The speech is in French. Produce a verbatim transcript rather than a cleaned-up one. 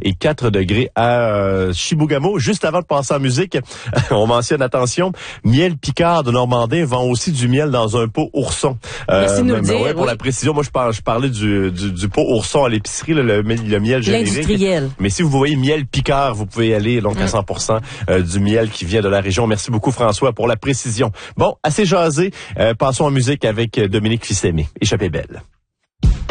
et quatre degrés à euh, Chibougamau. Juste avant de passer en musique, on mentionne, attention, Miel Picard de Normandin vend aussi du miel dans un pot ourson. Merci de nous le dire. Ouais, pour oui. la précision, moi je, par, je parlais du, du, du pot ourson à l'épicerie, là, le, le miel générique. L'industriel. Mais si vous voyez Miel Picard, vous pouvez y aller donc à cent pour cent euh, du miel qui vient de la région. Merci beaucoup François pour la précision. Bon, assez jasé. Euh, passons en musique avec Dominique Fils-Aimé. Échappée belle.